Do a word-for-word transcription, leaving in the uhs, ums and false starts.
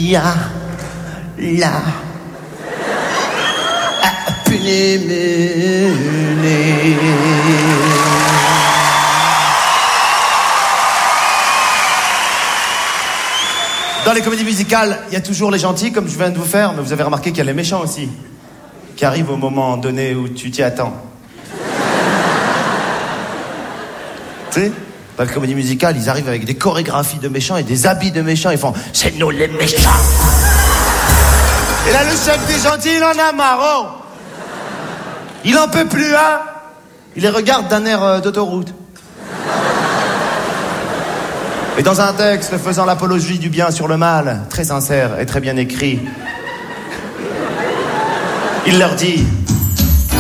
y a la anémone. Dans les comédies musicales, il y a toujours les gentils, comme je viens de vous faire, mais vous avez remarqué qu'il y a les méchants aussi, qui arrivent au moment donné où tu t'y attends. Tu sais, dans les comédies musicales, ils arrivent avec des chorégraphies de méchants et des habits de méchants, ils font « C'est nous les méchants !» Et là, le chef des gentils, il en a marre, oh. Il en peut plus, hein. Il les regarde d'un air euh, d'autoroute. Et dans un texte faisant l'apologie du bien sur le mal, très sincère et très bien écrit, il leur dit